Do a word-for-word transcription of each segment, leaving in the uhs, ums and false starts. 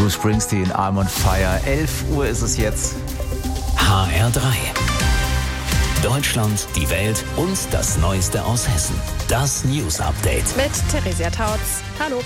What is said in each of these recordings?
Bruce Springsteen, I'm on Fire. elf Uhr ist es jetzt. H R drei. Deutschland, die Welt und das Neueste aus Hessen. Das News Update. Mit Theresia Tautz. Hallo.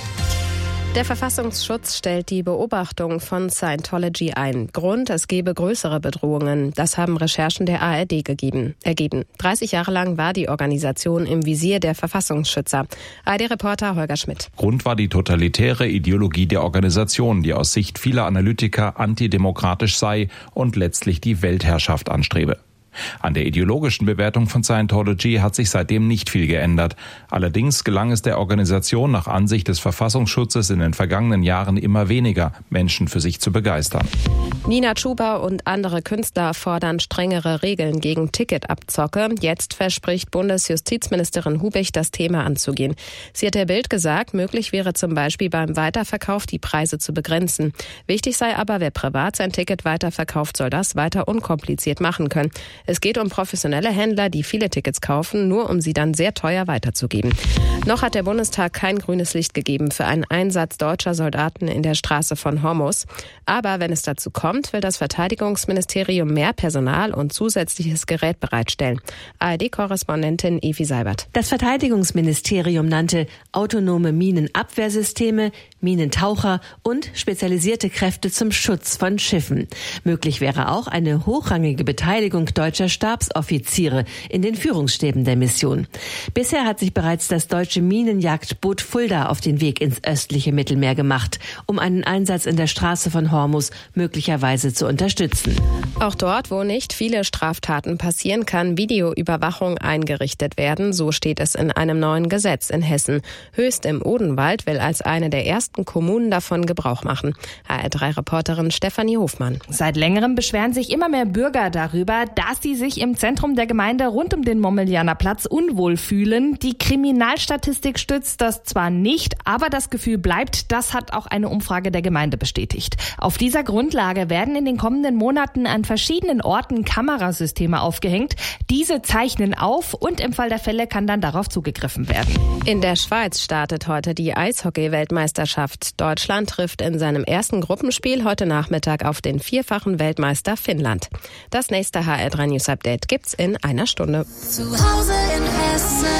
Der Verfassungsschutz stellt die Beobachtung von Scientology ein. Grund, es gebe größere Bedrohungen. Das haben Recherchen der A R D gegeben, ergeben. dreißig Jahre lang war die Organisation im Visier der Verfassungsschützer. A R D-Reporter Holger Schmidt. Grund war die totalitäre Ideologie der Organisation, die aus Sicht vieler Analytiker antidemokratisch sei und letztlich die Weltherrschaft anstrebe. An der ideologischen Bewertung von Scientology hat sich seitdem nicht viel geändert. Allerdings gelang es der Organisation nach Ansicht des Verfassungsschutzes in den vergangenen Jahren immer weniger, Menschen für sich zu begeistern. Nina Chuba und andere Künstler fordern strengere Regeln gegen Ticketabzocke. Jetzt verspricht Bundesjustizministerin Hubich, das Thema anzugehen. Sie hat der Bild gesagt, möglich wäre zum Beispiel beim Weiterverkauf die Preise zu begrenzen. Wichtig sei aber, wer privat sein Ticket weiterverkauft, soll das weiter unkompliziert machen können. Es geht um professionelle Händler, die viele Tickets kaufen, nur um sie dann sehr teuer weiterzugeben. Noch hat der Bundestag kein grünes Licht gegeben für einen Einsatz deutscher Soldaten in der Straße von Hormuz. Aber wenn es dazu kommt, will das Verteidigungsministerium mehr Personal und zusätzliches Gerät bereitstellen. A R D-Korrespondentin Evi Seibert. Das Verteidigungsministerium nannte autonome Minenabwehrsysteme, Minentaucher und spezialisierte Kräfte zum Schutz von Schiffen. Möglich wäre auch eine hochrangige Beteiligung deutscher Stabsoffiziere in den Führungsstäben der Mission. Bisher hat sich bereits das deutsche Minenjagdboot Fulda auf den Weg ins östliche Mittelmeer gemacht, um einen Einsatz in der Straße von Hormuz möglicherweise zu unterstützen. Auch dort, wo nicht viele Straftaten passieren, kann Videoüberwachung eingerichtet werden. So steht es in einem neuen Gesetz in Hessen. Höchst im Odenwald will als eine der ersten Kommunen davon Gebrauch machen. H R drei-Reporterin Stefanie Hofmann. Seit längerem beschweren sich immer mehr Bürger darüber, dass sie sich im Zentrum der Gemeinde rund um den Mommelianerplatz unwohl fühlen. Die Kriminalstatistik stützt das zwar nicht, aber das Gefühl bleibt. Das hat auch eine Umfrage der Gemeinde bestätigt. Auf dieser Grundlage werden in den kommenden Monaten an verschiedenen Orten Kamerasysteme aufgehängt. Diese zeichnen auf und im Fall der Fälle kann dann darauf zugegriffen werden. In der Schweiz startet heute die Eishockey-Weltmeisterschaft. Deutschland trifft in seinem ersten Gruppenspiel heute Nachmittag auf den vierfachen Weltmeister Finnland. Das nächste H R drei News Update gibt's in einer Stunde. Zu Hause in Hessen.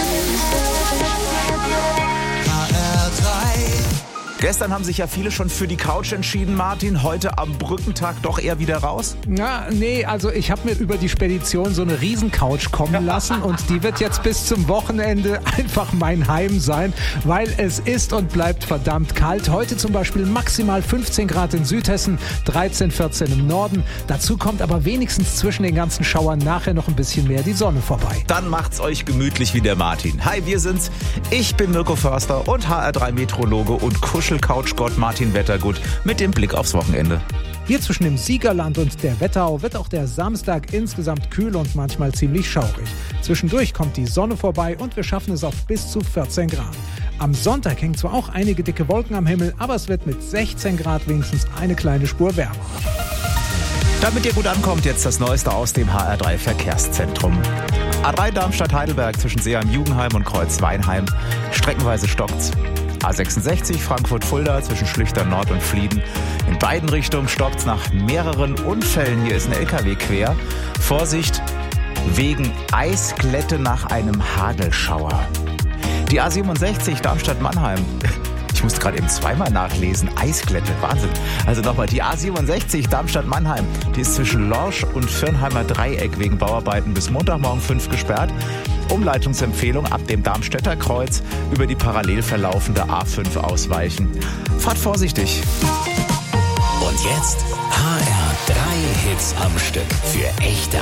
H R drei. Gestern haben sich ja viele schon für die Couch entschieden, Martin. Heute am Brückentag doch eher wieder raus? Na, nee, also ich habe mir über die Spedition so eine Riesencouch kommen lassen und die wird jetzt bis zum Wochenende einfach mein Heim sein, weil es ist und bleibt verdammt kalt. Heute zum Beispiel maximal fünfzehn Grad in Südhessen, dreizehn, vierzehn im Norden. Dazu kommt aber wenigstens zwischen den ganzen Schauern nachher noch ein bisschen mehr die Sonne vorbei. Dann macht's euch gemütlich wie der Martin. Hi, wir sind's. Ich bin Mirko Förster und H R drei Meteorologe und Kuschel-Couchgott Martin Wettergut mit dem Blick aufs Wochenende. Hier zwischen dem Siegerland und der Wetterau wird auch der Samstag insgesamt kühl und manchmal ziemlich schaurig. Zwischendurch kommt die Sonne vorbei und wir schaffen es auf bis zu vierzehn Grad. Am Sonntag hängen zwar auch einige dicke Wolken am Himmel, aber es wird mit sechzehn Grad wenigstens eine kleine Spur wärmer. Damit ihr gut ankommt, jetzt das Neueste aus dem H R drei Verkehrszentrum. A drei Darmstadt-Heidelberg zwischen Seeheim-Jugendheim und Kreuz-Weinheim. Streckenweise stockt's. A sechsundsechzig Frankfurt-Fulda zwischen Schlüchtern-Nord und Flieden. In beiden Richtungen stockt's nach mehreren Unfällen. Hier ist ein L K W quer. Vorsicht wegen Eisglätte nach einem Hagelschauer. Die A siebenundsechzig Darmstadt-Mannheim. Ich musste gerade eben zweimal nachlesen. Eisglätte, Wahnsinn. Also nochmal, die A siebenundsechzig Darmstadt-Mannheim. Die ist zwischen Lorsch und Firnheimer Dreieck wegen Bauarbeiten bis Montagmorgen fünf gesperrt. Umleitungsempfehlung ab dem Darmstädter Kreuz über die parallel verlaufende A fünf ausweichen. Fahrt vorsichtig. Und jetzt H R drei Hits am Stück für echte